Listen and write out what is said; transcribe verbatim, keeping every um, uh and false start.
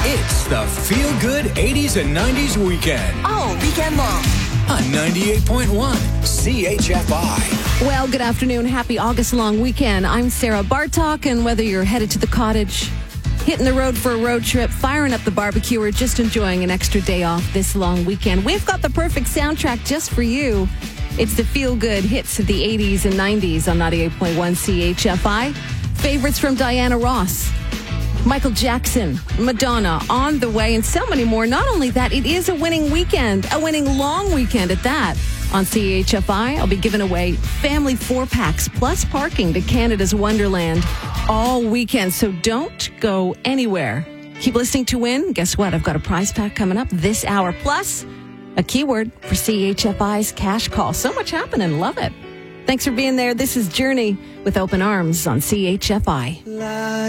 It's the Feel Good eighties and nineties Weekend Oh, weekend long. on ninety-eight point one C H F I. Well, good afternoon. Happy August long weekend. I'm Sarah Bartok, and whether you're headed to the cottage, hitting the road for a road trip, firing up the barbecue, or just enjoying an extra day off this long weekend, we've got the perfect soundtrack just for you. It's the feel-good hits of the eighties and nineties on ninety-eight point one C H F I. Favorites from Diana Ross, Michael Jackson, Madonna, On the Way, and so many more. Not only that, it is a winning weekend, a winning long weekend at that. On C H F I, I'll be giving away family four-packs plus parking to Canada's Wonderland all weekend, so don't go anywhere. Keep listening to win. Guess what? I've got a prize pack coming up this hour, plus a keyword for C H F I's cash call. So much happening. Love it. Thanks for being there. This is Journey with Open Arms on C H F I.